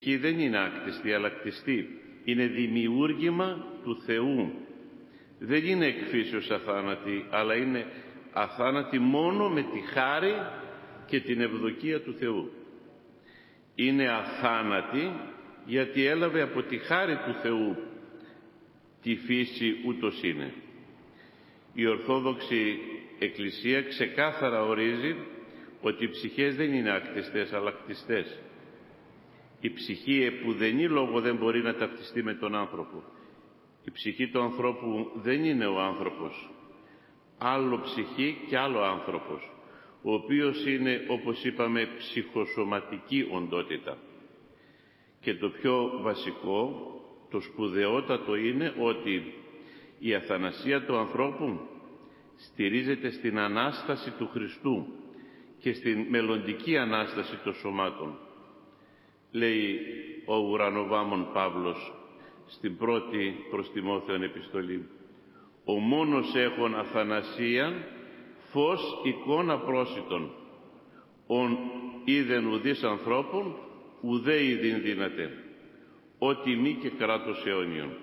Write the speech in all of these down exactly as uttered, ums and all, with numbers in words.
Και δεν είναι άκτιστη, αλλά κτιστή. Είναι δημιούργημα του Θεού. Δεν είναι εκ φύσεως αθάνατη, αλλά είναι αθάνατη μόνο με τη χάρη και την ευδοκία του Θεού. Είναι αθάνατη γιατί έλαβε από τη χάρη του Θεού τη φύση, ούτως είναι. Η Ορθόδοξη Εκκλησία ξεκάθαρα ορίζει ότι οι ψυχές δεν είναι άκτιστες, αλλά κτιστές. Η ψυχή επουδενή λόγο δεν μπορεί να ταυτιστεί με τον άνθρωπο. Η ψυχή του ανθρώπου δεν είναι ο άνθρωπος. Άλλο ψυχή και άλλο άνθρωπος, ο οποίος είναι, όπως είπαμε, ψυχοσωματική οντότητα. Και το πιο βασικό, το σπουδαιότατο είναι ότι η αθανασία του ανθρώπου στηρίζεται στην Ανάσταση του Χριστού και στην μελλοντική Ανάσταση των σωμάτων. Λέει ο ουρανοβάμων Παύλος στην πρώτη προς Τιμόθεον επιστολή: «Ο μόνος έχων αθανασίαν φως εικόνα πρόσιτον, ον είδεν ουδείς ανθρώπων, ουδέ ειδήν δύναται, ότι μη και κράτος αιώνιον».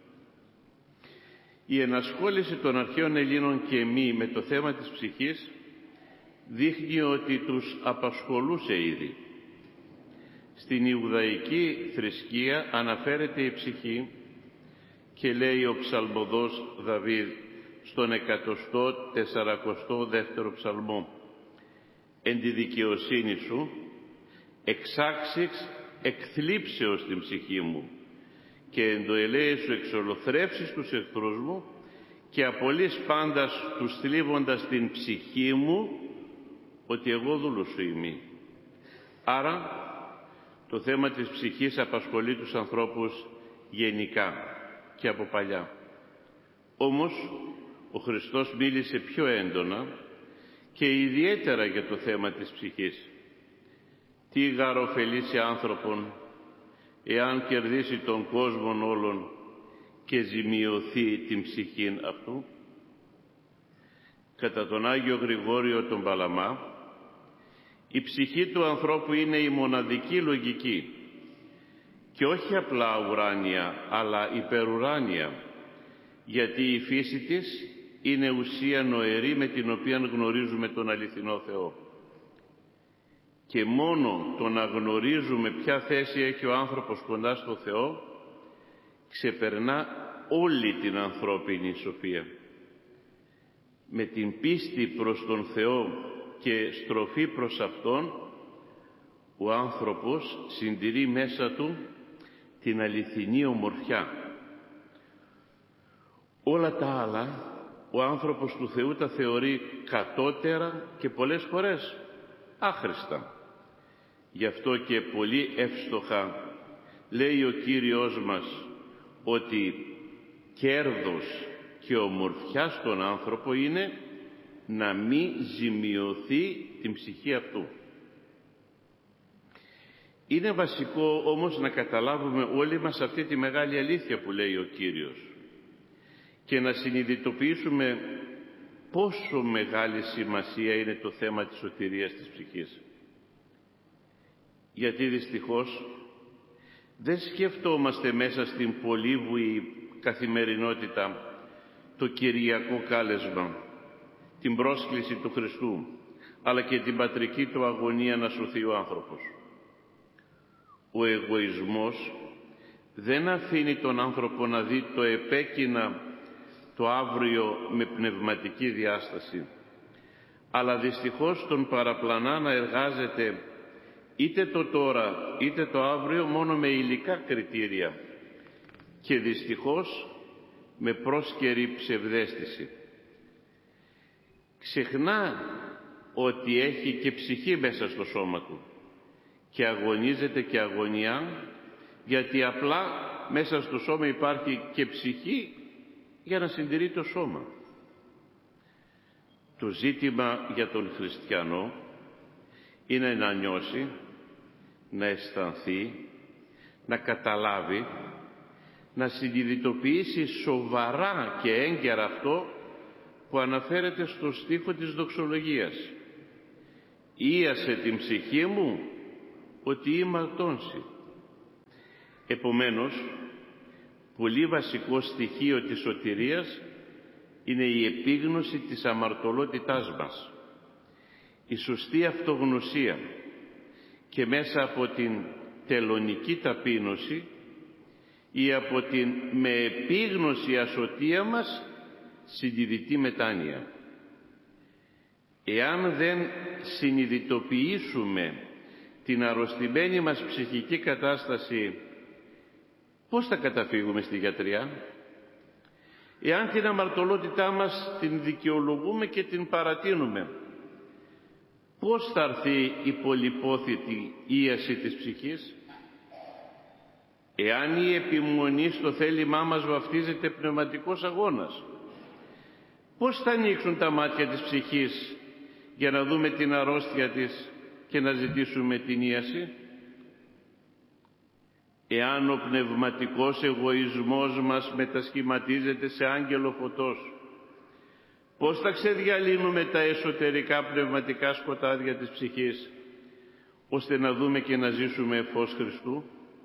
Η ενασχόληση των αρχαίων Ελλήνων και μη με το θέμα της ψυχής δείχνει ότι τους απασχολούσε ήδη. Στην Ιουδαϊκή θρησκεία αναφέρεται η ψυχή και λέει ο ψαλμοδός Δαβίδ στον εκατοστό τεσσαρακοστό δεύτερο ψαλμό: «Εν τη δικαιοσύνη σου εξάξεις εκθλίψεως την ψυχή μου και εν το ελέη σου εξολοθρεύσεις τους εχθρούς μου και απολύς πάντας τους θλίβοντας την ψυχή μου, ότι εγώ δούλος σου είμαι». Άρα το θέμα της ψυχής απασχολεί τους ανθρώπους γενικά και από παλιά. Όμως ο Χριστός μίλησε πιο έντονα και ιδιαίτερα για το θέμα της ψυχής. «Τι γάρ ωφελεί σε άνθρωπον, εάν κερδίσει τον κόσμον όλον και ζημιωθεί την ψυχήν αυτού». Κατά τον Άγιο Γρηγόριο τον Παλαμά, η ψυχή του ανθρώπου είναι η μοναδική λογική και όχι απλά ουράνια, αλλά υπερουράνια, γιατί η φύση της είναι ουσία νοερή με την οποία γνωρίζουμε τον αληθινό Θεό. Και μόνο το να γνωρίζουμε ποια θέση έχει ο άνθρωπος κοντά στο Θεό ξεπερνά όλη την ανθρώπινη σοφία. Με την πίστη προς τον Θεό και στροφή προς Αυτόν, ο άνθρωπος συντηρεί μέσα του την αληθινή ομορφιά. Όλα τα άλλα ο άνθρωπος του Θεού τα θεωρεί κατώτερα και πολλές φορές άχρηστα. Γι' αυτό και πολύ εύστοχα λέει ο Κύριος μας ότι κέρδος και ομορφιά στον άνθρωπο είναι να μη ζημιωθεί την ψυχή αυτού. Είναι βασικό όμως να καταλάβουμε όλοι μας αυτή τη μεγάλη αλήθεια που λέει ο Κύριος και να συνειδητοποιήσουμε πόσο μεγάλη σημασία είναι το θέμα της σωτηρίας της ψυχής. Γιατί δυστυχώς δεν σκεφτόμαστε μέσα στην πολύβουη καθημερινότητα το κυριακό κάλεσμα, την πρόσκληση του Χριστού, αλλά και την πατρική του αγωνία να σωθεί ο άνθρωπος. Ο εγωισμός δεν αφήνει τον άνθρωπο να δει το επέκεινα το αύριο με πνευματική διάσταση, αλλά δυστυχώς τον παραπλανά να εργάζεται είτε το τώρα είτε το αύριο μόνο με υλικά κριτήρια και δυστυχώς με πρόσκαιρη ψευδαίσθηση. Ξεχνά ότι έχει και ψυχή μέσα στο σώμα του και αγωνίζεται και αγωνιά, γιατί απλά μέσα στο σώμα υπάρχει και ψυχή για να συντηρεί το σώμα. Το ζήτημα για τον χριστιανό είναι να νιώσει, να αισθανθεί, να καταλάβει, να συνειδητοποιήσει σοβαρά και έγκαιρα αυτό που αναφέρεται στο στίχο της δοξολογίας. «Ίασε την ψυχή μου ότι είμαι ατόνση». Επομένως, πολύ βασικό στοιχείο της σωτηρίας είναι η επίγνωση της αμαρτωλότητάς μας, η σωστή αυτογνωσία και μέσα από την τελωνική ταπείνωση ή από την με επίγνωση ασωτεία μας συνειδητή μετάνοια. Εάν δεν συνειδητοποιήσουμε την αρρωστημένη μας ψυχική κατάσταση, πώς θα καταφύγουμε στη γιατριά? Εάν την αμαρτωλότητά μας την δικαιολογούμε και την παρατείνουμε, πώς θα έρθει η πολυπόθητη ίαση της ψυχής? Εάν η επιμονή στο θέλημά μας βαφτίζεται πνευματικός αγώνας, πώς θα ανοίξουν τα μάτια της ψυχής για να δούμε την αρρώστια της και να ζητήσουμε την ίαση? Εάν ο πνευματικός εγωισμός μας μετασχηματίζεται σε άγγελο φωτός, πώς θα ξεδιαλύνουμε τα εσωτερικά πνευματικά σκοτάδια της ψυχής, ώστε να δούμε και να ζήσουμε φως Χριστού?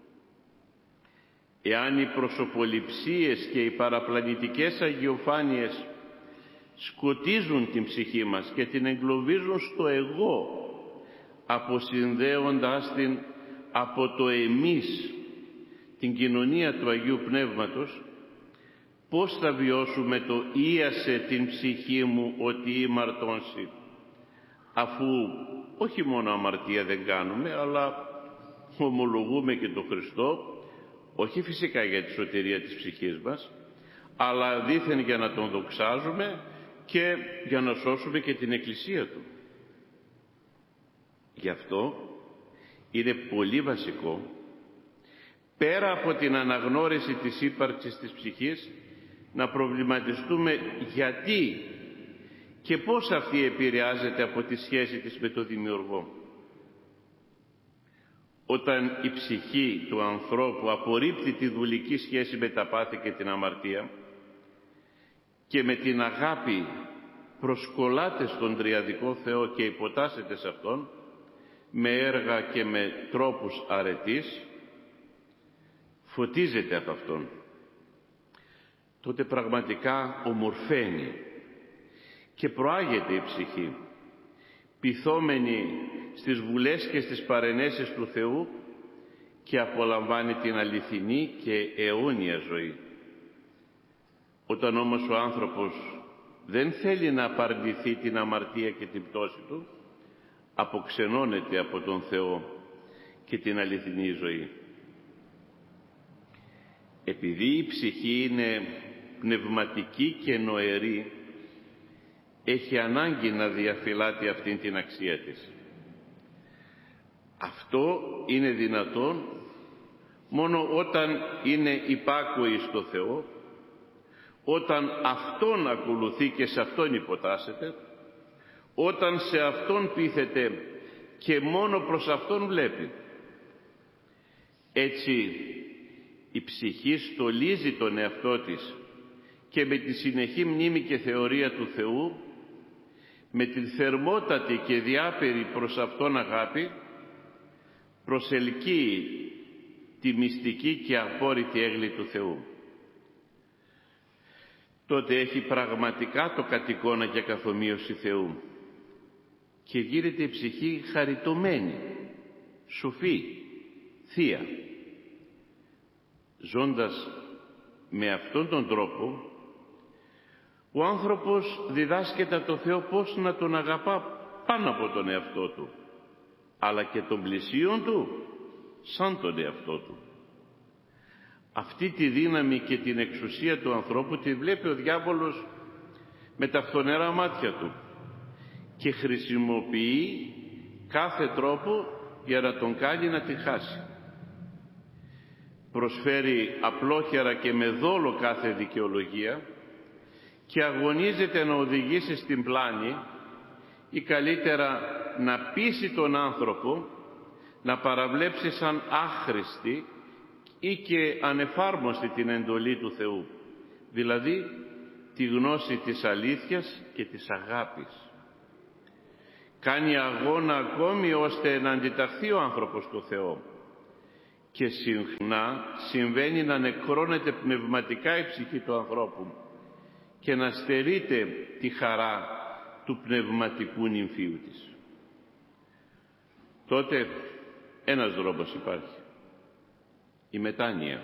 Εάν οι προσωποληψίες και οι παραπλανητικές αγιοφάνειες σκοτίζουν την ψυχή μας και την εγκλωβίζουν στο εγώ, αποσυνδέοντάς την από το εμείς, την κοινωνία του Αγίου Πνεύματος, πώς θα βιώσουμε το «Ήασε την ψυχή μου ότι ήμαρτονσι», αφού όχι μόνο αμαρτία δεν κάνουμε, αλλά ομολογούμε και τον Χριστό, όχι φυσικά για τη σωτηρία της ψυχής μας, αλλά δήθεν για να τον δοξάζουμε και για να σώσουμε και την Εκκλησία Του. Γι' αυτό είναι πολύ βασικό, πέρα από την αναγνώριση της ύπαρξης της ψυχής, να προβληματιστούμε γιατί και πώς αυτή επηρεάζεται από τη σχέση της με τον Δημιουργό. Όταν η ψυχή του ανθρώπου απορρίπτει τη δουλική σχέση με τα πάθη και την αμαρτία και με την αγάπη προσκολάται στον τριαδικό Θεό και υποτάσσεται σε Αυτόν με έργα και με τρόπους αρετής, φωτίζεται από Αυτόν, τότε πραγματικά ομορφαίνει και προάγεται η ψυχή, πειθόμενη στις βουλές και στις παρενέσεις του Θεού, και απολαμβάνει την αληθινή και αιώνια ζωή. Όταν όμως ο άνθρωπος δεν θέλει να απαρνηθεί την αμαρτία και την πτώση του, αποξενώνεται από τον Θεό και την αληθινή ζωή. Επειδή η ψυχή είναι πνευματική και νοερή, έχει ανάγκη να διαφυλάτει αυτήν την αξία της. Αυτό είναι δυνατόν μόνο όταν είναι υπάκουη στο Θεό, όταν Αυτόν ακολουθεί και σε Αυτόν υποτάσσεται, όταν σε Αυτόν πείθεται και μόνο προς Αυτόν βλέπει. Έτσι η ψυχή στολίζει τον εαυτό της και με τη συνεχή μνήμη και θεωρία του Θεού, με την θερμότατη και διάπερη προς Αυτόν αγάπη, προσελκύει τη μυστική και απόρριτη έγκλη του Θεού. Τότε έχει πραγματικά το κατ' εικόνα και καθομοίωση Θεού και γίνεται η ψυχή χαριτωμένη, σοφή, θεία. Ζώντας με αυτόν τον τρόπο, ο άνθρωπος διδάσκεται από το Θεό πώς να τον αγαπά πάνω από τον εαυτό του, αλλά και τον πλησίον του σαν τον εαυτό του. Αυτή τη δύναμη και την εξουσία του ανθρώπου τη βλέπει ο διάβολος με τα φθονερά μάτια του και χρησιμοποιεί κάθε τρόπο για να τον κάνει να τη χάσει. Προσφέρει απλόχερα και με δόλο κάθε δικαιολογία και αγωνίζεται να οδηγήσει στην πλάνη ή καλύτερα να πείσει τον άνθρωπο να παραβλέψει σαν άχρηστη ή και ανεφάρμοστη την εντολή του Θεού, δηλαδή τη γνώση της αλήθειας και της αγάπης. Κάνει αγώνα ακόμη ώστε να αντιταχθεί ο άνθρωπος στο Θεό και συχνά συμβαίνει να νεκρώνεται πνευματικά η ψυχή του ανθρώπου και να στερείται τη χαρά του πνευματικού νυμφίου της. Τότε ένας δρόμος υπάρχει, η μετάνοια.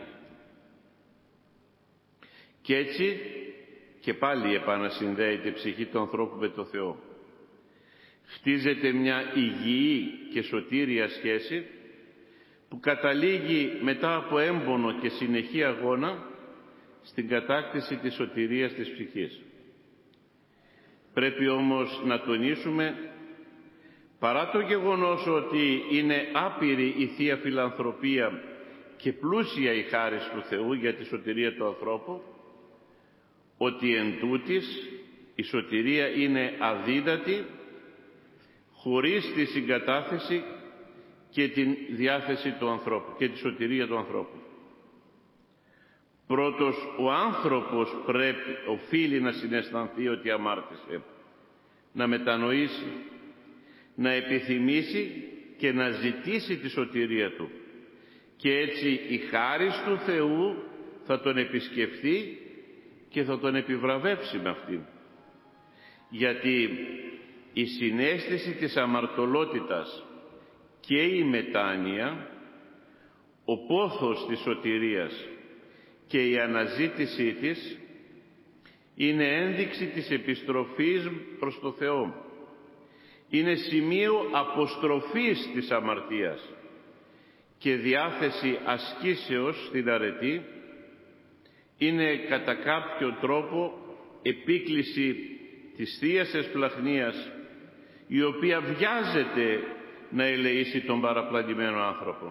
Και έτσι και πάλι επανασυνδέεται η ψυχή του ανθρώπου με το Θεό. Χτίζεται μια υγιή και σωτήρια σχέση που καταλήγει μετά από έμπονο και συνεχή αγώνα στην κατάκτηση της σωτηρίας της ψυχής. Πρέπει όμως να τονίσουμε, παρά το γεγονός ότι είναι άπειρη η Θεία Φιλανθρωπία και πλούσια η χάρις του Θεού για τη σωτηρία του ανθρώπου, ότι εν τούτης η σωτηρία είναι αδύνατη χωρίς τη συγκατάθεση και την διάθεση του ανθρώπου και τη σωτηρία του ανθρώπου. Πρώτος, ο άνθρωπος πρέπει, οφείλει να συναισθανθεί ότι αμάρτησε, να μετανοήσει, να επιθυμήσει και να ζητήσει τη σωτηρία του. Και έτσι η χάρις του Θεού θα τον επισκεφθεί και θα τον επιβραβεύσει με αυτήν. Γιατί η συναίσθηση της αμαρτωλότητας και η μετάνοια, ο πόθος της σωτηρίας και η αναζήτησή της είναι ένδειξη της επιστροφής προς το Θεό. Είναι σημείο αποστροφής της αμαρτίας και διάθεση ασκήσεως στην αρετή. Είναι κατά κάποιο τρόπο επίκληση της Θείας Εσπλαχνίας, η οποία βιάζεται να ελεήσει τον παραπλανημένο άνθρωπο,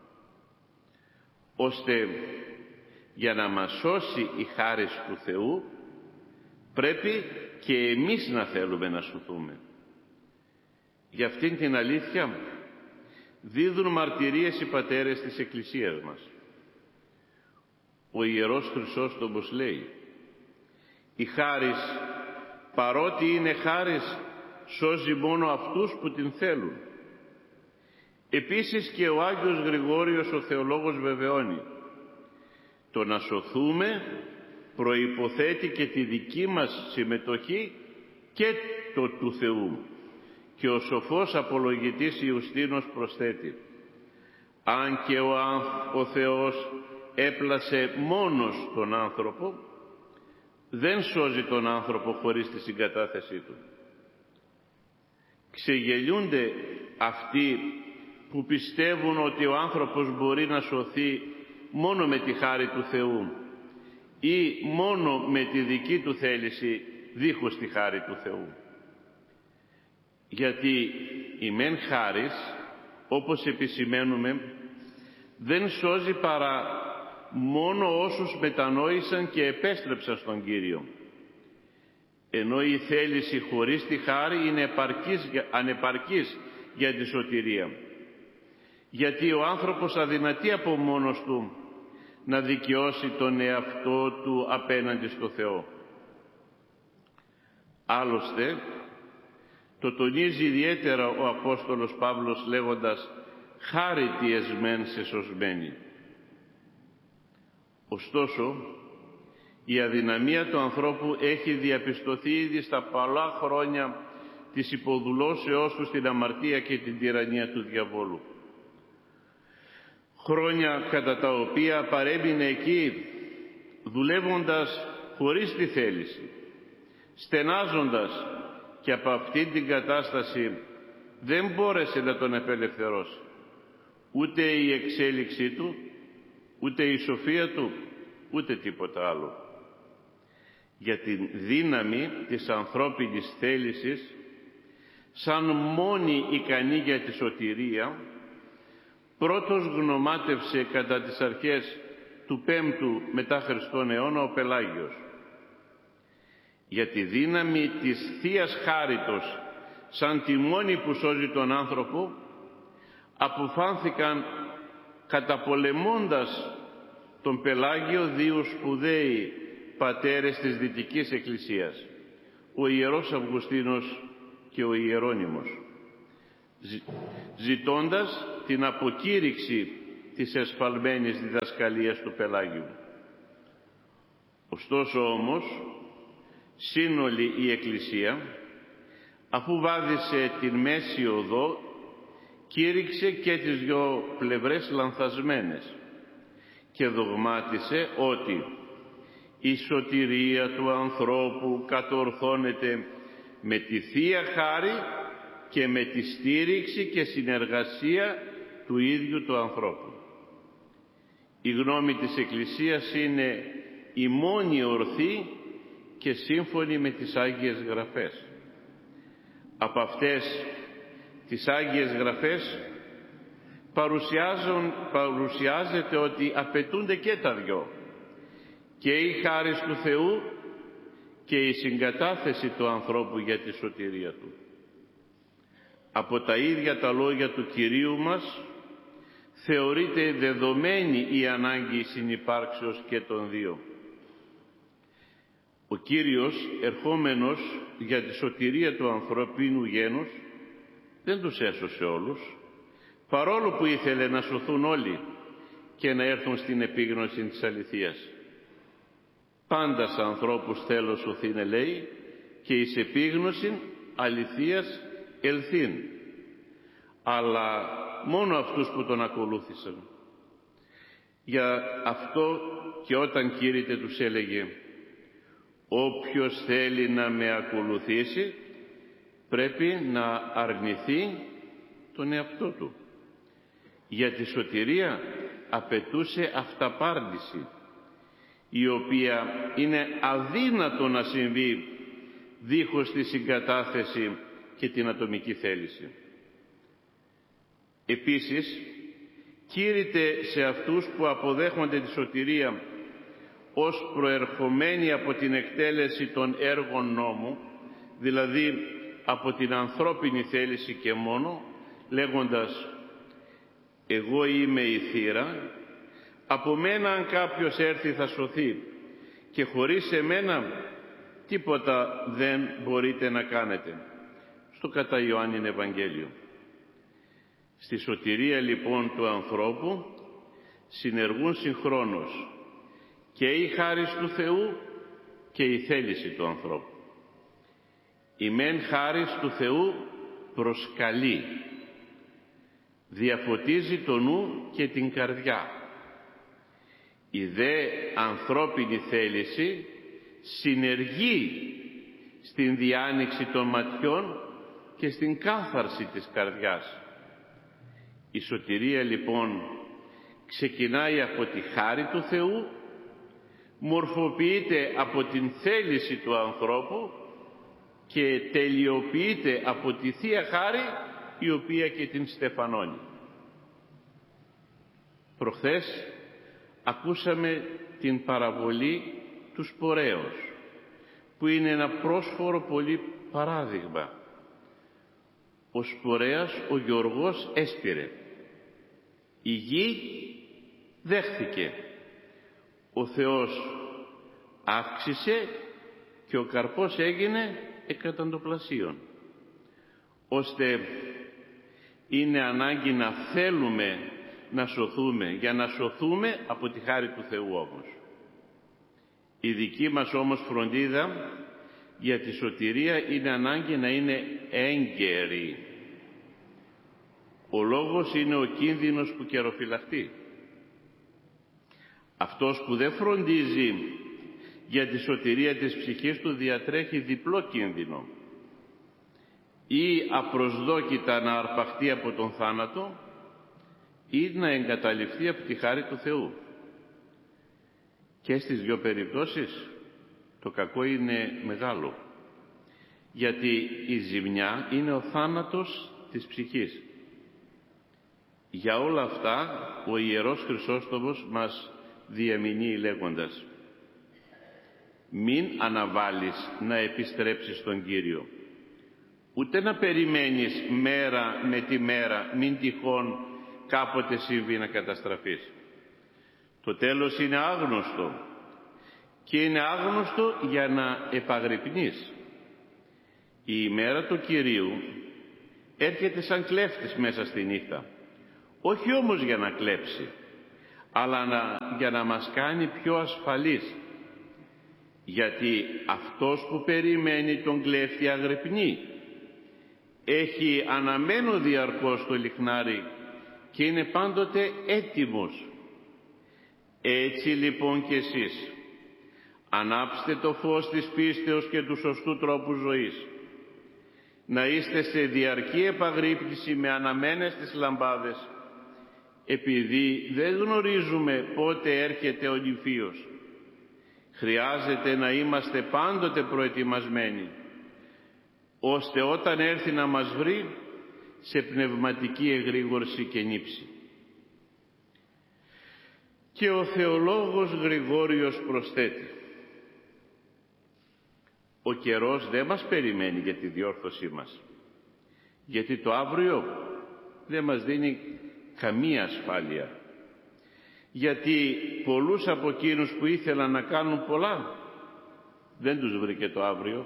ώστε για να μας σώσει η χάρις του Θεού πρέπει και εμείς να θέλουμε να σωθούμε. Για αυτήν την αλήθεια δίδουν μαρτυρίες οι πατέρες της Εκκλησίας μας. Ο Ιερός Χρυσόστομος λέει: η χάρις, παρότι είναι χάρις, σώζει μόνο αυτούς που την θέλουν. Επίσης και ο Άγιος Γρηγόριος ο Θεολόγος βεβαιώνει: το να σωθούμε προϋποθέτει και τη δική μας συμμετοχή και το του Θεού. Και ο σοφός απολογητής Ιουστίνος προσθέτει: αν και ο, ο Θεός έπλασε μόνος τον άνθρωπο, δεν σώζει τον άνθρωπο χωρίς τη συγκατάθεσή του. Ξεγελιούνται αυτοί που πιστεύουν ότι ο άνθρωπος μπορεί να σωθεί μόνο με τη χάρη του Θεού ή μόνο με τη δική του θέληση δίχως τη χάρη του Θεού. Γιατί η μεν χάρις, όπως επισημαίνουμε, δεν σώζει παρά μόνο όσους μετανόησαν και επέστρεψαν στον Κύριο, ενώ η θέληση χωρίς τη χάρη είναι επαρκής, ανεπαρκής για τη σωτηρία, γιατί ο άνθρωπος αδυνατεί από μόνος του να δικαιώσει τον εαυτό του απέναντι στο Θεό. Άλλωστε το τονίζει ιδιαίτερα ο Απόστολος Παύλος λέγοντας: χάρητη εσμέν σε σωσμένη. Ωστόσο η αδυναμία του ανθρώπου έχει διαπιστωθεί ήδη στα πολλά χρόνια της υποδουλώσεώς του στην αμαρτία και την τυραννία του διαβόλου. Χρόνια κατά τα οποία παρέμεινε εκεί δουλεύοντας χωρίς τη θέληση, στενάζοντας, και από αυτήν την κατάσταση δεν μπόρεσε να τον απελευθερώσει ούτε η εξέλιξή του, ούτε η σοφία του, ούτε τίποτα άλλο. Για την δύναμη της ανθρώπινης θέλησης, σαν μόνη ικανή για τη σωτηρία, πρώτος γνωμάτευσε κατά τις αρχές του πέμπτου μετά Χριστόν αιώνα ο Πελάγιος. Για τη δύναμη της Θείας Χάριτος, σαν τη μόνη που σώζει τον άνθρωπο, αποφάνθηκαν καταπολεμώντας τον Πελάγιο δύο σπουδαίοι πατέρες της Δυτικής Εκκλησίας, ο Ιερός Αυγουστίνος και ο Ιερώνυμος, ζητώντας την αποκήρυξη της εσφαλμένης διδασκαλίας του Πελάγιου. Ωστόσο όμως, σύνολη η Εκκλησία, αφού βάδισε την μέση οδό, κήρυξε και τις δυο πλευρές λανθασμένες και δογμάτισε ότι η σωτηρία του ανθρώπου κατορθώνεται με τη Θεία Χάρη και με τη στήριξη και συνεργασία του ίδιου του ανθρώπου. Η γνώμη της Εκκλησίας είναι η μόνη ορθή και σύμφωνη με τις Άγιες Γραφές. Από αυτές τις Άγιες Γραφές παρουσιάζουν, παρουσιάζεται ότι απαιτούνται και τα δυο, και η χάρις του Θεού και η συγκατάθεση του ανθρώπου για τη σωτηρία του. Από τα ίδια τα λόγια του Κυρίου μας θεωρείται δεδομένη η ανάγκη συνυπάρξεως και των δύο. Ο Κύριος, ερχόμενος για τη σωτηρία του ανθρωπίνου γένους, δεν τους έσωσε όλους, παρόλο που ήθελε να σωθούν όλοι και να έρθουν στην επίγνωση της αληθείας. Πάντα σε ανθρώπους θέλω σωθήνε, λέει, και εις επίγνωση αληθείας ελθύν, αλλά μόνο αυτούς που τον ακολούθησαν. Για αυτό και όταν κήρυτε τους έλεγε, όποιος θέλει να με ακολουθήσει πρέπει να αρνηθεί τον εαυτό του. Για τη σωτηρία απαιτούσε αυταπάρνηση, η οποία είναι αδύνατο να συμβεί δίχως τη συγκατάθεση και την ατομική θέληση. Επίσης, κήρυτε σε αυτούς που αποδέχονται τη σωτηρία ως προερχομένη από την εκτέλεση των έργων νόμου, δηλαδή από την ανθρώπινη θέληση και μόνο, λέγοντας «Εγώ είμαι η θύρα, από μένα αν κάποιος έρθει θα σωθεί και χωρίς εμένα τίποτα δεν μπορείτε να κάνετε». Στο κατά Ιωάννην Ευαγγέλιο. Στη σωτηρία λοιπόν του ανθρώπου συνεργούν συγχρόνως και η χάρις του Θεού και η θέληση του ανθρώπου. Η μεν χάρις του Θεού προσκαλεί, διαφωτίζει το νου και την καρδιά. Η δε ανθρώπινη θέληση συνεργεί στην διάνοιξη των ματιών και στην κάθαρση της καρδιάς. Η σωτηρία λοιπόν ξεκινάει από τη χάρη του Θεού, μορφοποιείται από την θέληση του ανθρώπου και τελειοποιείται από τη Θεία Χάρη, η οποία και την στεφανώνει. Προχθές ακούσαμε την παραβολή του σπορέως, που είναι ένα πρόσφορο πολύ παράδειγμα. Ο σπορέας, ο Γεωργός, έσπηρε. Η γη δέχθηκε. Ο Θεός αύξησε και ο καρπός έγινε εκαταντοπλασίων. Ώστε είναι ανάγκη να θέλουμε να σωθούμε, για να σωθούμε από τη χάρη του Θεού όμως. Η δική μας όμως φροντίδα για τη σωτηρία είναι ανάγκη να είναι έγκαιρη. Ο λόγος είναι ο κίνδυνος που καιροφυλαχτεί. Αυτός που δεν φροντίζει για τη σωτηρία της ψυχής του διατρέχει διπλό κίνδυνο. Ή απροσδόκητα να αρπαχτεί από τον θάνατο, ή να εγκαταλειφθεί από τη χάρη του Θεού. Και στις δύο περιπτώσεις το κακό είναι μεγάλο, γιατί η ζημιά είναι ο θάνατος της ψυχής. Για όλα αυτά ο Ιερός Χρυσόστομος μας διαμηνύει λέγοντας, μην αναβάλεις να επιστρέψεις στον Κύριο, ούτε να περιμένεις μέρα με τη μέρα, μην τυχόν κάποτε συμβεί να καταστραφείς. Το τέλος είναι άγνωστο και είναι άγνωστο για να επαγρυπνείς. Η ημέρα του Κυρίου έρχεται σαν κλέφτης μέσα στη νύχτα, όχι όμως για να κλέψει, αλλά να, για να μας κάνει πιο ασφαλείς. Γιατί αυτός που περιμένει τον κλέφτη αγρυπνεί. Έχει αναμένο διαρκώς το λιχνάρι και είναι πάντοτε έτοιμος. Έτσι λοιπόν κι εσείς, ανάψτε το φως της πίστεως και του σωστού τρόπου ζωής. Να είστε σε διαρκή επαγρύπνηση με αναμένες τις λαμπάδες, επειδή δεν γνωρίζουμε πότε έρχεται ο νηφίος. Χρειάζεται να είμαστε πάντοτε προετοιμασμένοι, ώστε όταν έρθει να μας βρει, σε πνευματική εγρήγορση και νύψη. Και ο θεολόγος Γρηγόριος προσθέτει: ο καιρός δεν μας περιμένει για τη διόρθωσή μας, γιατί το αύριο δεν μας δίνει καμία ασφάλεια. Γιατί πολλούς από εκείνους που ήθελαν να κάνουν πολλά, δεν τους βρήκε το αύριο.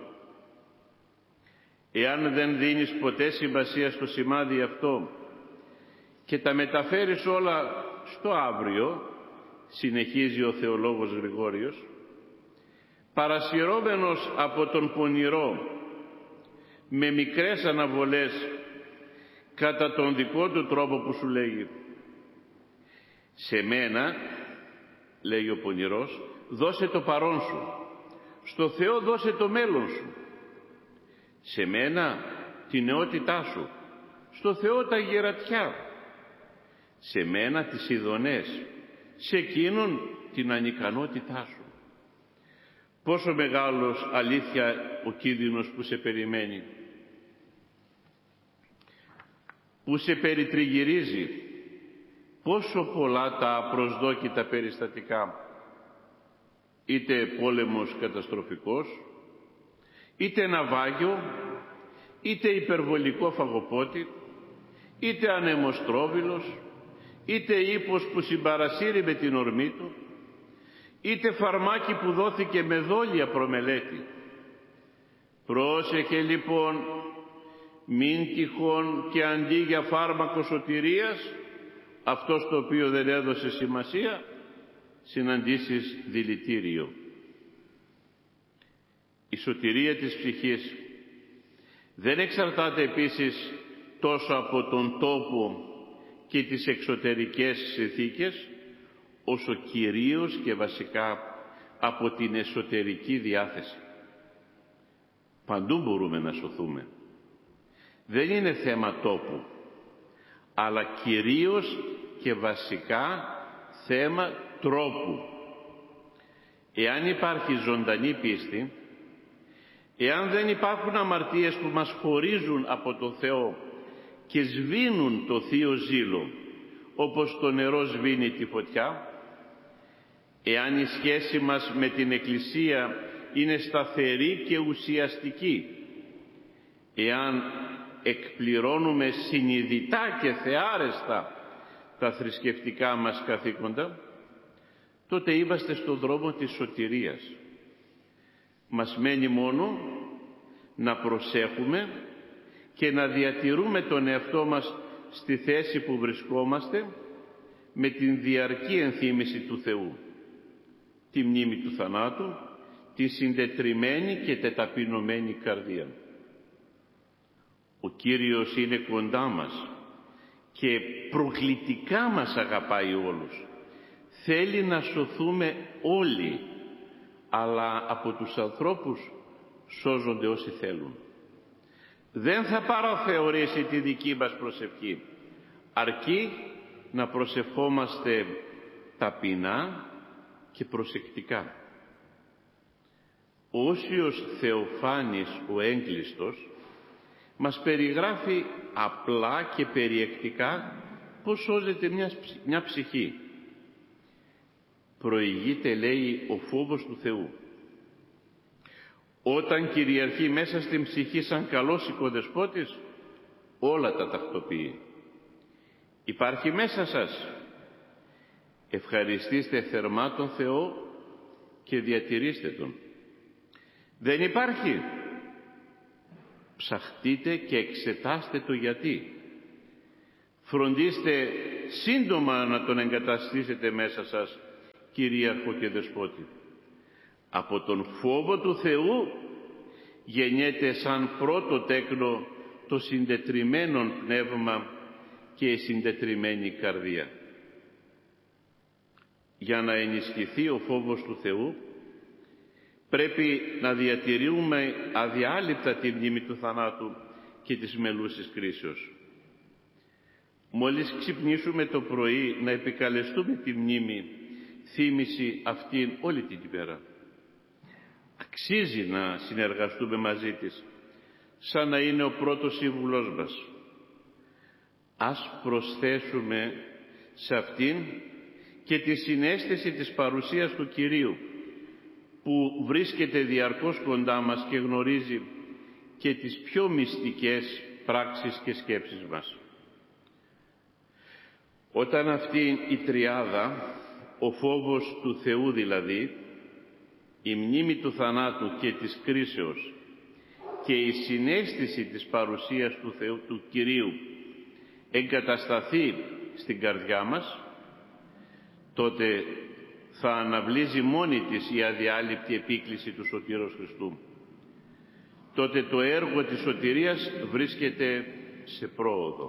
Εάν δεν δίνεις ποτέ σημασία στο σημάδι αυτό και τα μεταφέρεις όλα στο αύριο, συνεχίζει ο θεολόγος Γρηγόριος, παρασυρώμενος από τον πονηρό με μικρές αναβολές κατά τον δικό του τρόπο που σου λέγει, σε μένα, λέει ο πονηρός, δώσε το παρόν σου, στο Θεό δώσε το μέλλον σου, σε μένα την νεότητά σου, στο Θεό τα γερατιά, σε μένα τις ειδονές, σε εκείνον την ανικανότητά σου. Πόσο μεγάλος αλήθεια ο κίνδυνος που σε περιμένει, που σε περιτριγυρίζει, πόσο πολλά τα απροσδόκητα περιστατικά, είτε πόλεμος καταστροφικός, είτε ναυάγιο, είτε υπερβολικό φαγοπότη, είτε ανεμοστρόβιλος, είτε ύπος που συμπαρασύρει με την ορμή του, είτε φαρμάκι που δόθηκε με δόλια προμελέτη. Πρόσεχε λοιπόν, μην τυχόν και αντί για φάρμακο σωτηρίας, αυτό στο οποίο δεν έδωσε σημασία, συναντήσεις δηλητήριο. Η σωτηρία της ψυχής δεν εξαρτάται επίσης τόσο από τον τόπο και τις εξωτερικές συνθήκες, όσο κυρίως και βασικά από την εσωτερική διάθεση. Παντού μπορούμε να σωθούμε. Δεν είναι θέμα τόπου, αλλά κυρίως και βασικά θέμα τρόπου. Εάν υπάρχει ζωντανή πίστη, εάν δεν υπάρχουν αμαρτίες που μας χωρίζουν από το Θεό και σβήνουν το θείο ζήλο, όπως το νερό σβήνει τη φωτιά, εάν η σχέση μας με την Εκκλησία είναι σταθερή και ουσιαστική, εάν εκπληρώνουμε συνειδητά και θεάρεστα τα θρησκευτικά μας καθήκοντα, τότε είμαστε στον δρόμο της σωτηρίας. Μας μένει μόνο να προσέχουμε και να διατηρούμε τον εαυτό μας στη θέση που βρισκόμαστε με την διαρκή ενθύμηση του Θεού, τη μνήμη του θανάτου, τη συντετριμμένη και τεταπεινωμένη καρδία. Ο Κύριος είναι κοντά μας και προκλητικά μας αγαπάει όλους. Θέλει να σωθούμε όλοι, αλλά από τους ανθρώπους σώζονται όσοι θέλουν. Δεν θα παραθεωρήσει τη δική μας προσευχή, αρκεί να προσευχόμαστε ταπεινά και προσεκτικά. Ο Όσιος Θεοφάνης ο έγκλειστος μας περιγράφει απλά και περιεκτικά πώς σώζεται μια, μια ψυχή. Προηγείται, λέει, ο φόβος του Θεού. Όταν κυριαρχεί μέσα στην ψυχή σαν καλός οικοδεσπότης, όλα τα τακτοποιεί. Υπάρχει μέσα σας. Ευχαριστήστε θερμά τον Θεό και διατηρήστε Τον. Δεν υπάρχει. Ψαχτείτε και εξετάστε το γιατί. Φροντίστε σύντομα να τον εγκαταστήσετε μέσα σας κυρίαρχο και δεσπότη. Από τον φόβο του Θεού γεννιέται σαν πρώτο τέκνο το συντετριμμένο πνεύμα και η συντετριμένη καρδία. Για να ενισχυθεί ο φόβος του Θεού πρέπει να διατηρούμε αδιάλειπτα τη μνήμη του θανάτου και της μελούσης κρίσεως. Μόλις ξυπνήσουμε το πρωί να επικαλεστούμε τη μνήμη, θύμηση αυτήν όλη την ημέρα. Αξίζει να συνεργαστούμε μαζί της, σαν να είναι ο πρώτος σύμβουλός μας. Ας προσθέσουμε σε αυτήν και τη συναίσθηση της παρουσίας του Κυρίου, που βρίσκεται διαρκώς κοντά μας και γνωρίζει και τις πιο μυστικές πράξεις και σκέψεις μας. Όταν αυτή η τριάδα, ο φόβος του Θεού δηλαδή, η μνήμη του θανάτου και της κρίσεως και η συναίσθηση της παρουσίας του Θεού, του Κυρίου, εγκατασταθεί στην καρδιά μας, τότε θα αναβλύζει μόνη της η αδιάλειπτη επίκληση του Σωτήρος Χριστού. Τότε το έργο της σωτηρίας βρίσκεται σε πρόοδο.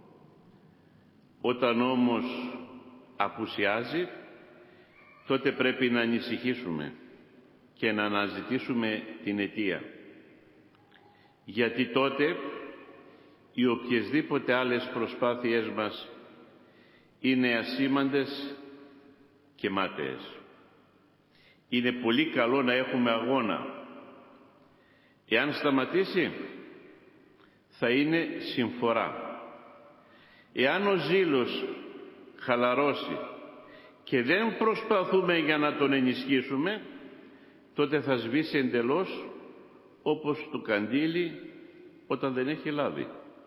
Όταν όμως απουσιάζει, τότε πρέπει να ανησυχήσουμε και να αναζητήσουμε την αιτία. Γιατί τότε οι οποιασδήποτε άλλες προσπάθειές μας είναι ασήμαντες και μάταιες. Είναι πολύ καλό να έχουμε αγώνα. Εάν σταματήσει, θα είναι συμφορά. Εάν ο ζήλος χαλαρώσει και δεν προσπαθούμε για να τον ενισχύσουμε, τότε θα σβήσει εντελώς, όπως το καντήλι όταν δεν έχει λάβει.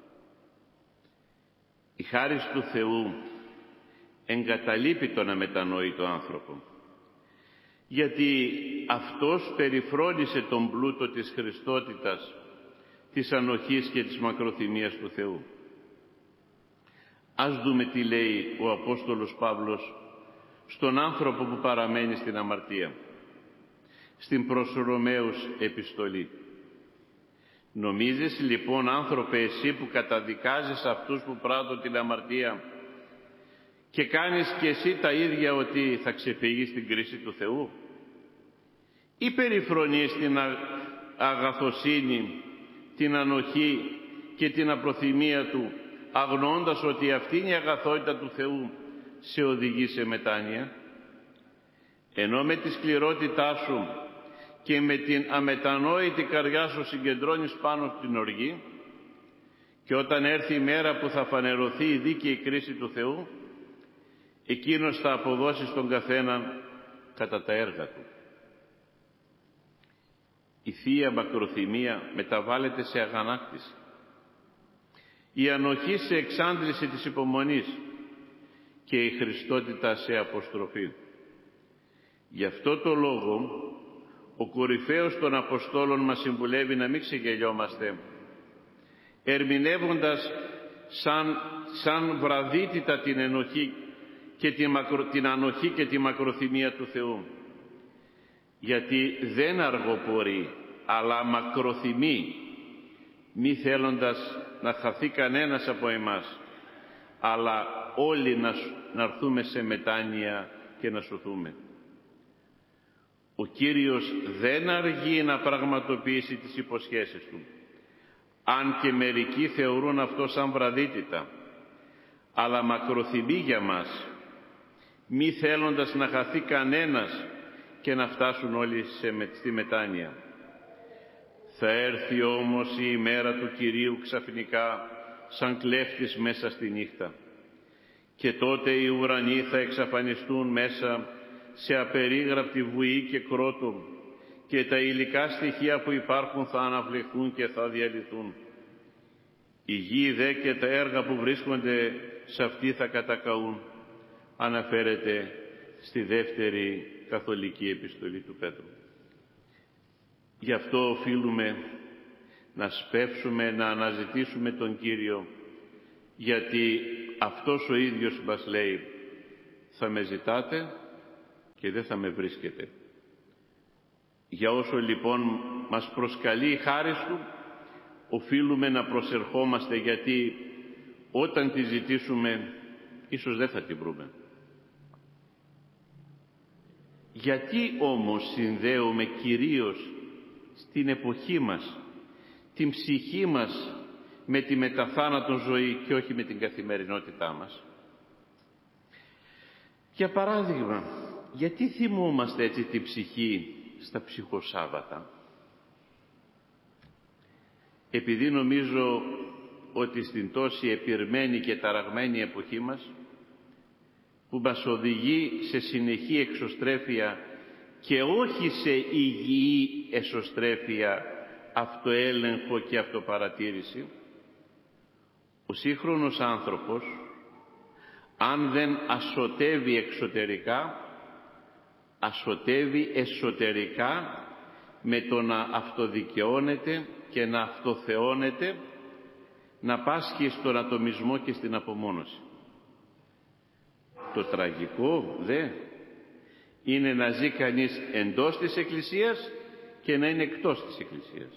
Η χάρις του Θεού εγκαταλείπει τον αμετανόητο άνθρωπο, γιατί αυτός περιφρόνησε τον πλούτο της Χριστότητας, της ανοχής και της μακροθυμίας του Θεού. Ας δούμε τι λέει ο Απόστολος Παύλος στον άνθρωπο που παραμένει στην αμαρτία, στην προς Ρωμαίους επιστολή. Νομίζεις λοιπόν, άνθρωπε, εσύ που καταδικάζεις αυτούς που πράττουν την αμαρτία και κάνεις και εσύ τα ίδια, ότι θα ξεφύγεις την κρίση του Θεού? Ή περιφρονείς την αγαθοσύνη, την ανοχή και την απροθυμία Του, αγνοώντας ότι αυτή είναι η αγαθότητα του Θεού σε οδηγεί σε μετάνοια? Ενώ με τη σκληρότητά σου και με την αμετανόητη καρδιά σου συγκεντρώνεις πάνω στην οργή, και όταν έρθει η μέρα που θα φανερωθεί η δίκαιη κρίση του Θεού, εκείνος θα αποδώσει στον καθένα κατά τα έργα του. Η Θεία Μακροθυμία μεταβάλλεται σε αγανάκτηση, η ανοχή σε εξάντληση της υπομονής και η Χριστότητα σε αποστροφή. Γι' αυτό το λόγο ο κορυφαίος των Αποστόλων μας συμβουλεύει να μην ξεγελιόμαστε, ερμηνεύοντας σαν, σαν βραδύτητα την ενοχή και την, μακρο, την ανοχή και τη μακροθυμία του Θεού. Γιατί δεν αργοπορεί, αλλά μακροθυμεί, μη θέλοντας να χαθεί κανένας από εμάς, αλλά όλοι να, να έρθουμε σε μετάνοια και να σωθούμε. Ο Κύριος δεν αργεί να πραγματοποιήσει τις υποσχέσεις Του, αν και μερικοί θεωρούν αυτό σαν βραδύτητα, αλλά μακροθυμεί για μας, μη θέλοντας να χαθεί κανένας και να φτάσουν όλοι σε, στη μετάνοια. Θα έρθει όμως η ημέρα του Κυρίου ξαφνικά, σαν κλέφτης μέσα στη νύχτα, και τότε οι ουρανοί θα εξαφανιστούν μέσα σε απερίγραπτη βουή και κρότο, και τα υλικά στοιχεία που υπάρχουν θα αναβληθούν και θα διαλυθούν. Η γη δε και τα έργα που βρίσκονται σε αυτή θα κατακαούν, αναφέρεται στη δεύτερη καθολική επιστολή του Πέτρου. Γι' αυτό οφείλουμε να σπεύσουμε να αναζητήσουμε τον Κύριο, γιατί αυτός ο ίδιος μας λέει «Θα με ζητάτε και δεν θα με βρίσκετε». Για όσο λοιπόν μας προσκαλεί η χάρις Του, οφείλουμε να προσερχόμαστε, γιατί όταν τη ζητήσουμε ίσως δεν θα τη βρούμε. Γιατί όμως συνδέουμε κυρίως στην εποχή μας την ψυχή μας με τη μεταθάνατον ζωή και όχι με την καθημερινότητά μας? Για παράδειγμα, γιατί θυμόμαστε έτσι την ψυχή στα ψυχοσάββατα? Επειδή νομίζω ότι στην τόση επιρμένη και ταραγμένη εποχή μας, που μας οδηγεί σε συνεχή εξωστρέφεια και όχι σε υγιή εσωστρέφεια, αυτοέλεγχο και αυτοπαρατήρηση, ο σύγχρονος άνθρωπος, αν δεν ασωτεύει εξωτερικά, ασωτεύει εσωτερικά με το να αυτοδικαιώνεται και να αυτοθεώνεται, να πάσχει στον ατομισμό και στην απομόνωση. Το τραγικό δε είναι να ζει κανείς εντός της Εκκλησίας και να είναι εκτός της Εκκλησίας.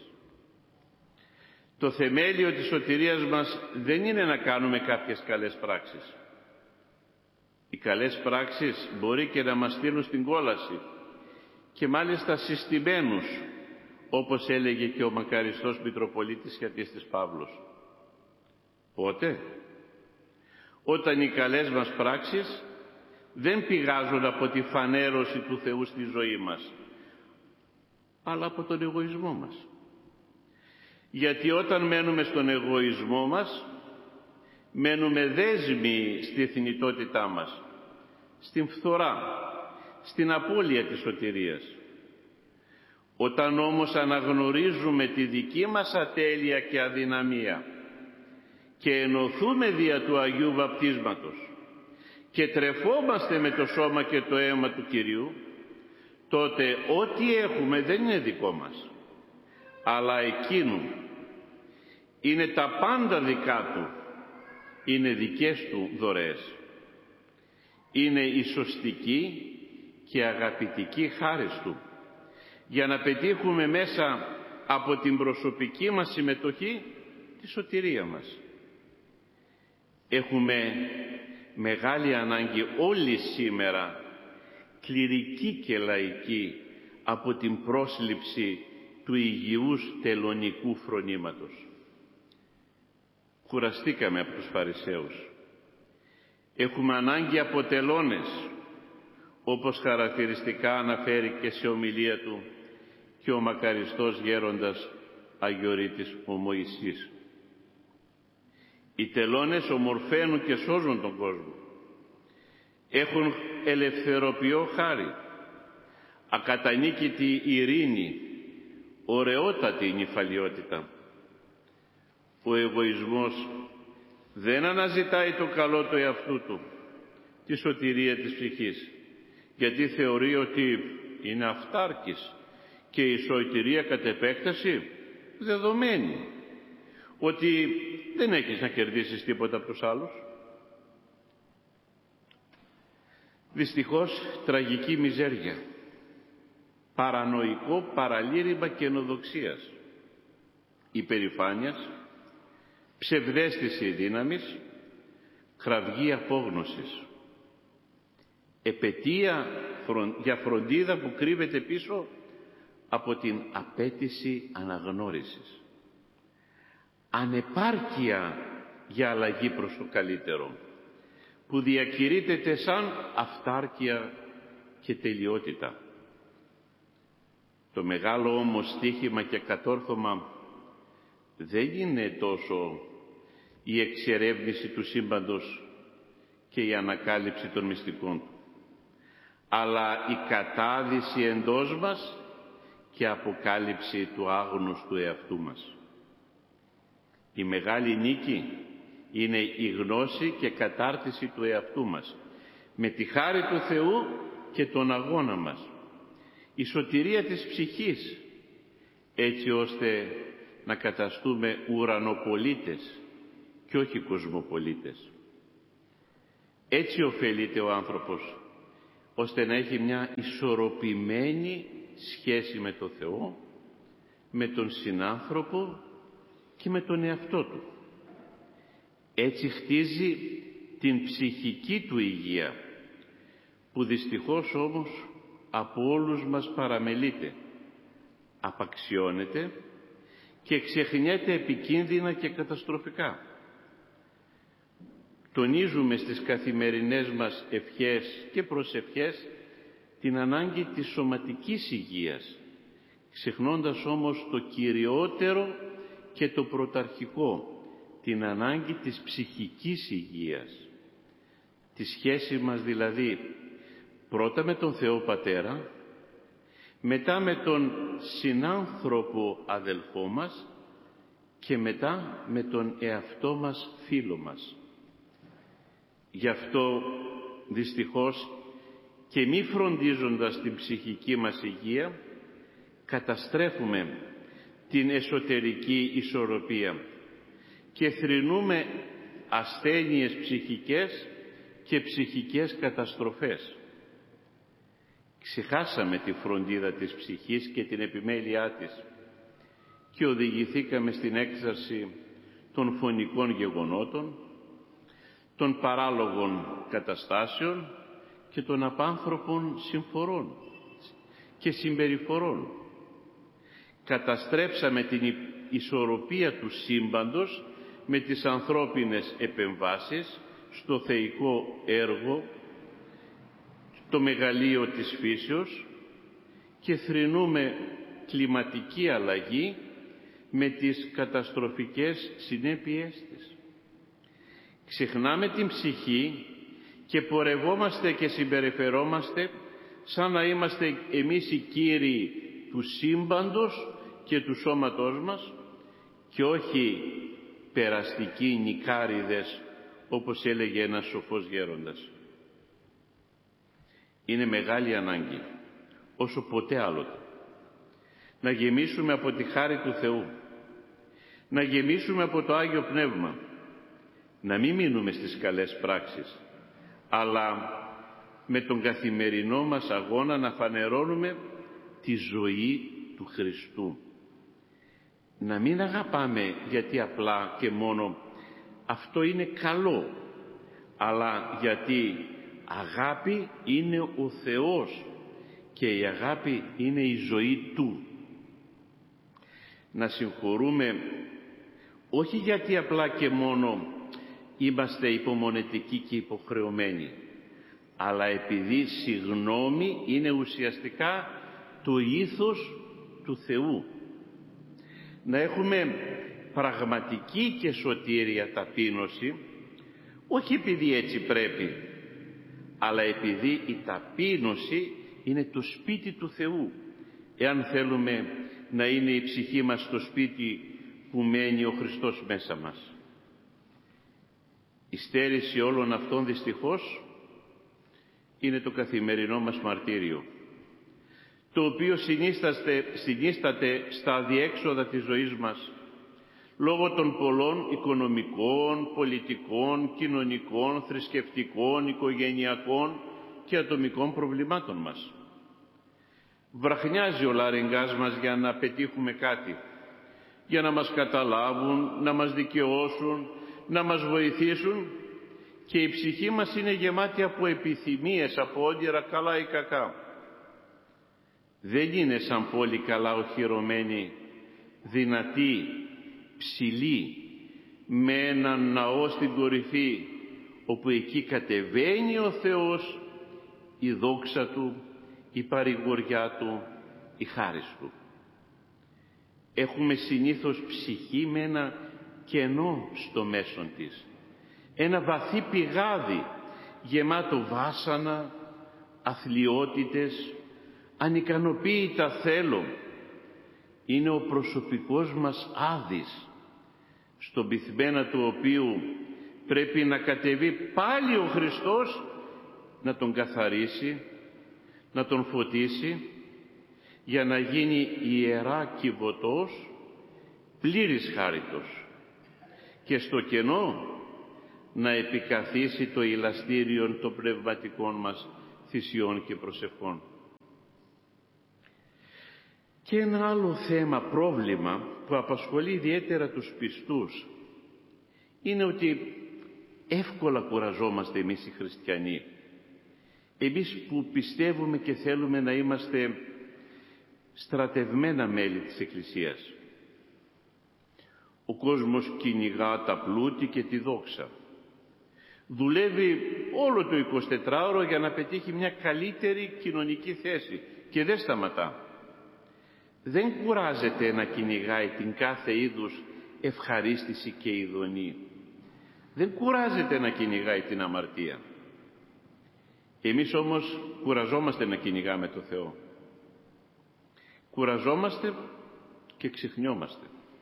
Το θεμέλιο της σωτηρίας μας δεν είναι να κάνουμε κάποιες καλές πράξεις. Οι καλές πράξεις μπορεί και να μας στείλουν στην κόλαση, και μάλιστα συστημένους, όπως έλεγε και ο μακαριστός Μητροπολίτης Χιατίστης Παύλος. Πότε? Όταν οι καλές μας πράξεις δεν πηγάζουν από τη φανέρωση του Θεού στη ζωή μας, αλλά από τον εγωισμό μας. Γιατί όταν μένουμε στον εγωισμό μας, μένουμε δέσμοι στη θνητότητά μας, στην φθορά, στην απώλεια της σωτηρίας. Όταν όμως αναγνωρίζουμε τη δική μας ατέλεια και αδυναμία και ενωθούμε δια του Αγίου Βαπτίσματος και τρεφόμαστε με το σώμα και το αίμα του Κυρίου, τότε ό,τι έχουμε δεν είναι δικό μας, αλλά εκείνου. Είναι τα πάντα δικά Του, είναι δικές Του δωρεές. Είναι η σωστική και αγαπητική χάρις Του, για να πετύχουμε μέσα από την προσωπική μας συμμετοχή τη σωτηρία μας. Έχουμε μεγάλη ανάγκη όλοι σήμερα, κληρικοί και λαϊκοί, από την πρόσληψη του υγιούς τελωνικού φρονήματος. Κουραστήκαμε από τους Φαρισαίους. Έχουμε ανάγκη από τελώνες, όπως χαρακτηριστικά αναφέρει και σε ομιλία του και ο μακαριστός γέροντας Αγιορείτης ο Μωυσής. Οι τελώνες ομορφαίνουν και σώζουν τον κόσμο. Έχουν ελευθεροποιώ χάρη, ακατανίκητη ειρήνη, ωραιότατη νυφαλιότητα. Ο εγωισμός δεν αναζητάει το καλό του εαυτού του, τη σωτηρία της ψυχής, γιατί θεωρεί ότι είναι αυτάρκης και η σωτηρία κατ' επέκταση δεδομένη, ότι δεν έχεις να κερδίσεις τίποτα από τους άλλους. Δυστυχώς τραγική μιζέρια, παρανοϊκό παραλήρημα καινοδοξίας, υπερηφάνειας, ψευδαίσθηση δύναμης, κραυγή απόγνωσης, επαιτία για φροντίδα που κρύβεται πίσω από την απέτηση αναγνώρισης, ανεπάρκεια για αλλαγή προς το καλύτερο, που διακηρύτεται σαν αυτάρκεια και τελειότητα. Το μεγάλο όμως στίχημα και κατόρθωμα δεν είναι τόσο η εξερεύνηση του σύμπαντος και η ανακάλυψη των μυστικών του, αλλά η κατάδυση εντός μας και αποκάλυψη του άγνωστου εαυτού μας. Η μεγάλη νίκη είναι η γνώση και κατάρτιση του εαυτού μας, με τη χάρη του Θεού και τον αγώνα μας. Η σωτηρία της ψυχής, έτσι ώστε να καταστούμε ουρανοπολίτες και όχι κοσμοπολίτες. Έτσι ωφελείται ο άνθρωπος, ώστε να έχει μια ισορροπημένη σχέση με το Θεό, με τον συνάνθρωπο και με τον εαυτό του. Έτσι χτίζει την ψυχική του υγεία, που δυστυχώς όμως από όλους μας παραμελείται, απαξιώνεται και ξεχνιέται επικίνδυνα και καταστροφικά. Τονίζουμε στις καθημερινές μας ευχές και προσευχές την ανάγκη της σωματικής υγείας, ξεχνώντας όμως το κυριότερο και το πρωταρχικό, την ανάγκη της ψυχικής υγείας. Τη σχέση μας δηλαδή πρώτα με τον Θεό Πατέρα, μετά με τον συνάνθρωπο αδελφό μας και μετά με τον εαυτό μας φίλο μας. Γι' αυτό δυστυχώς και μη φροντίζοντας την ψυχική μας υγεία, καταστρέφουμε την εσωτερική ισορροπία και θρηνούμε ασθένειες ψυχικές και ψυχικές καταστροφές. Ξεχάσαμε τη φροντίδα της ψυχής και την επιμέλειά της και οδηγηθήκαμε στην έξαρση των φωνικών γεγονότων, των παράλογων καταστάσεων και των απάνθρωπων συμφορών και συμπεριφορών. Καταστρέψαμε την ισορροπία του σύμπαντος με τις ανθρώπινες επεμβάσεις στο θεϊκό έργο, το μεγαλείο της φύσεως, και θρηνούμε κλιματική αλλαγή με τις καταστροφικές συνέπειές της. Ξεχνάμε την ψυχή και πορευόμαστε και συμπεριφερόμαστε σαν να είμαστε εμείς οι κύριοι του σύμπαντος και του σώματός μας και όχι περαστικοί νικάριδες, όπως έλεγε ένας σοφός γέροντας. Είναι μεγάλη ανάγκη, όσο ποτέ άλλοτε, να γεμίσουμε από τη χάρη του Θεού, να γεμίσουμε από το Άγιο Πνεύμα, να μην μείνουμε στις καλές πράξεις, αλλά με τον καθημερινό μας αγώνα να φανερώνουμε τη ζωή του Χριστού. Να μην αγαπάμε γιατί απλά και μόνο αυτό είναι καλό, αλλά γιατί αγάπη είναι ο Θεός και η αγάπη είναι η ζωή Του. Να συγχωρούμε όχι γιατί απλά και μόνο είμαστε υπομονετικοί και υποχρεωμένοι, αλλά επειδή συγγνώμη είναι ουσιαστικά το ήθος του Θεού. Να έχουμε πραγματική και σωτήρια ταπείνωση, όχι επειδή έτσι πρέπει, αλλά επειδή η ταπείνωση είναι το σπίτι του Θεού, εάν θέλουμε να είναι η ψυχή μας το σπίτι που μένει ο Χριστός μέσα μας. Η στέρηση όλων αυτών δυστυχώς είναι το καθημερινό μας μαρτύριο, το οποίο συνίσταται, συνίσταται στα αδιέξοδα της ζωής μας, λόγω των πολλών οικονομικών, πολιτικών, κοινωνικών, θρησκευτικών, οικογενειακών και ατομικών προβλημάτων μας. Βραχνιάζει ο λαρυγγάς μας για να πετύχουμε κάτι, για να μας καταλάβουν, να μας δικαιώσουν, να μας βοηθήσουν, και η ψυχή μας είναι γεμάτη από επιθυμίες, από όνειρα καλά ή κακά. Δεν είναι σαν πόλη καλά οχυρωμένη, δυνατή, ψηλή, με έναν ναό στην κορυφή, όπου εκεί κατεβαίνει ο Θεός, η δόξα Του, η παρηγοριά Του, η χάρις Του. Έχουμε συνήθως ψυχή με ένα κενό στο μέσον της, ένα βαθύ πηγάδι γεμάτο βάσανα, αθλιότητες, ανικανοποίητα θέλω. Είναι ο προσωπικός μας άδης, στον πυθμένα του οποίου πρέπει να κατεβεί πάλι ο Χριστός, να τον καθαρίσει, να τον φωτίσει, για να γίνει ιερά κυβωτός, πλήρης χάριτος, και στο κενό να επικαθίσει το ηλαστήριον των πνευματικών μας θυσιών και προσευχών. Και ένα άλλο θέμα, πρόβλημα που απασχολεί ιδιαίτερα τους πιστούς είναι ότι εύκολα κουραζόμαστε εμείς οι χριστιανοί. Εμείς που πιστεύουμε και θέλουμε να είμαστε στρατευμένα μέλη της Εκκλησίας. Ο κόσμος κυνηγά τα πλούτη και τη δόξα. Δουλεύει όλο το εικοσιτετράωρο για να πετύχει μια καλύτερη κοινωνική θέση και δεν σταματά. Δεν κουράζεται να κυνηγάει την κάθε είδους ευχαρίστηση και ειδονή. Δεν κουράζεται να κυνηγάει την αμαρτία. Εμείς όμως κουραζόμαστε να κυνηγάμε το Θεό. Κουραζόμαστε και ξεχνιόμαστε.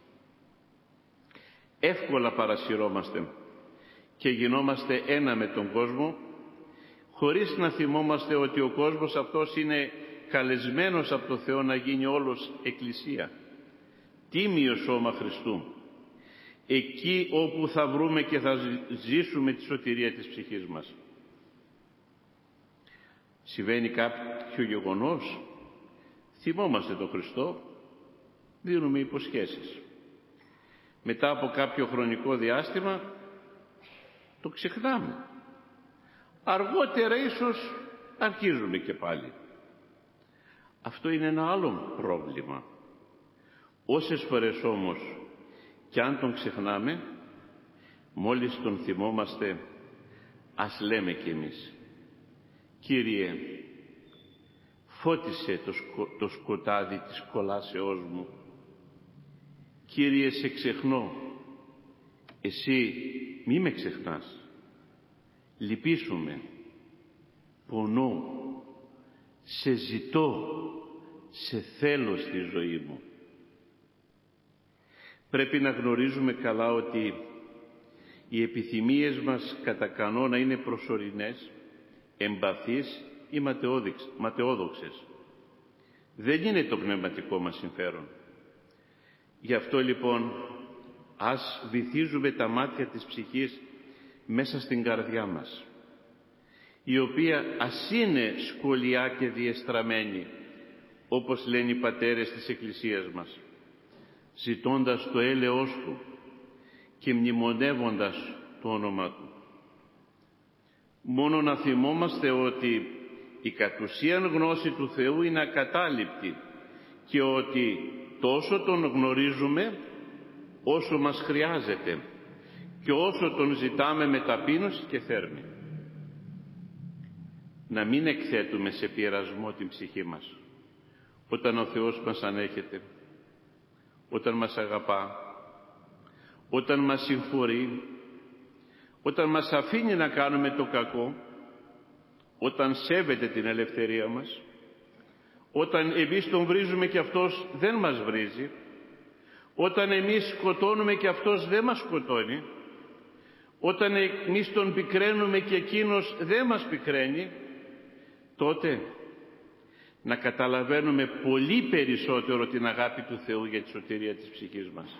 Εύκολα παρασυρώμαστε και γινόμαστε ένα με τον κόσμο, χωρίς να θυμόμαστε ότι ο κόσμος αυτός είναι καλεσμένος από το Θεό να γίνει όλος εκκλησία, τίμιο σώμα Χριστού, εκεί όπου θα βρούμε και θα ζήσουμε τη σωτηρία της ψυχής μας. Συμβαίνει κάποιο γεγονός, θυμόμαστε τον Χριστό, δίνουμε υποσχέσεις. Μετά από κάποιο χρονικό διάστημα το ξεχνάμε. Αργότερα ίσως αρχίζουμε και πάλι. Αυτό είναι ένα άλλο πρόβλημα. Όσες φορές όμως κι αν τον ξεχνάμε, μόλις τον θυμόμαστε, ας λέμε κι εμείς: Κύριε, φώτισε το, σκο, το σκοτάδι της κολάσεώς μου. Κύριε, σε ξεχνώ, εσύ μη με ξεχνάς. Λυπήσουμε, πονώ, σε ζητώ, σε θέλω στη ζωή μου. Πρέπει να γνωρίζουμε καλά ότι οι επιθυμίες μας κατά κανόνα είναι προσωρινές, εμπαθείς ή ματαιόδοξες. Δεν είναι το πνευματικό μας συμφέρον. Γι' αυτό λοιπόν ας βυθίζουμε τα μάτια της ψυχής μέσα στην καρδιά μας, η οποία ας είναι σκολιά και διεστραμμένη, όπως λένε οι πατέρες της Εκκλησίας μας, ζητώντας το έλεος Του και μνημονεύοντας το όνομα Του. Μόνο να θυμόμαστε ότι η κατ' ουσίαν γνώση του Θεού είναι ακατάληπτη και ότι τόσο Τον γνωρίζουμε όσο μας χρειάζεται και όσο Τον ζητάμε με ταπείνωση και θέρμη. Να μην εκθέτουμε σε πειρασμό την ψυχή μας όταν ο Θεός μας ανέχεται, όταν μας αγαπά, όταν μας συγχωρεί, όταν μας αφήνει να κάνουμε το κακό, όταν σέβεται την ελευθερία μας, όταν εμείς τον βρίζουμε και αυτός δεν μας βρίζει, όταν εμείς σκοτώνουμε και αυτός δεν μας σκοτώνει, όταν εμείς τον πικραίνουμε και εκείνος δεν μας πικραίνει, τότε να καταλαβαίνουμε πολύ περισσότερο την αγάπη του Θεού για τη σωτηρία της ψυχής μας.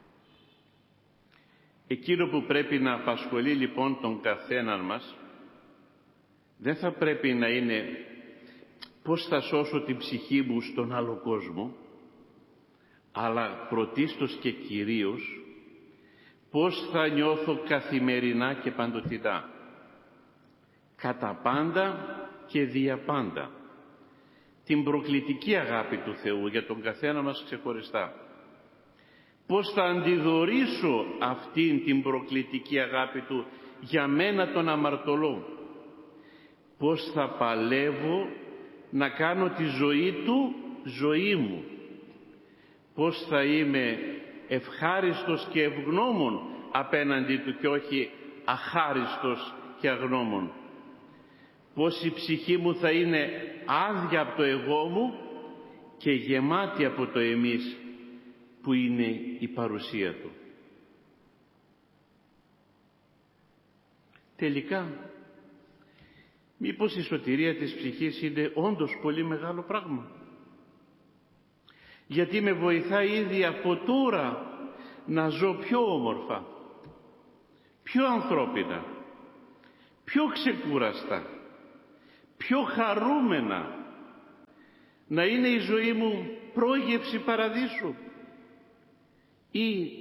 Εκείνο που πρέπει να απασχολεί λοιπόν τον καθέναν μας δεν θα πρέπει να είναι πώς θα σώσω την ψυχή μου στον άλλο κόσμο, αλλά πρωτίστως και κυρίως πώς θα νιώθω καθημερινά και παντοτινά, κατά πάντα και δια πάντα, την προκλητική αγάπη του Θεού για τον καθένα μας ξεχωριστά. Πώς θα αντιδωρήσω αυτήν την προκλητική αγάπη Του για μένα τον αμαρτωλό. Πώς θα παλεύω να κάνω τη ζωή Του ζωή μου. Πώς θα είμαι ευχάριστος και ευγνώμων απέναντι Του και όχι αχάριστος και αγνώμων. Πώς η ψυχή μου θα είναι άδεια από το εγώ μου και γεμάτη από το εμείς που είναι η παρουσία Του. Τελικά, μήπως η σωτηρία της ψυχής είναι όντως πολύ μεγάλο πράγμα? Γιατί με βοηθάει ήδη από τώρα να ζω πιο όμορφα, πιο ανθρώπινα, πιο ξεκούραστα, πιο χαρούμενα, να είναι η ζωή μου πρόγευση παραδείσου, ή